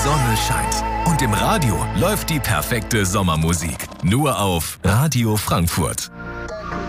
Sonne scheint. Und im Radio läuft die perfekte Sommermusik. Nur auf Radio Frankfurt.